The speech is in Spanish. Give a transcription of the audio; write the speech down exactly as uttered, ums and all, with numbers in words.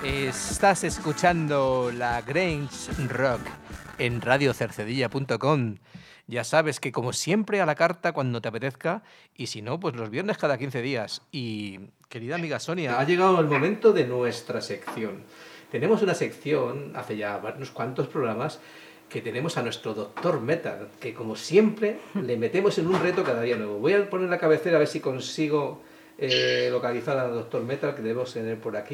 Estás escuchando la Grange Rock en radio cercedilla punto com. Ya sabes que como siempre a la carta cuando te apetezca y si no, pues los viernes cada quince días. Y querida amiga Sonia, ha llegado el momento de nuestra sección. Tenemos una sección, hace ya unos cuantos programas, que tenemos a nuestro doctor Metal, que como siempre le metemos en un reto cada día nuevo. Voy a poner la cabecera a ver si consigo eh, localizar al doctor Metal, que debemos tener por aquí.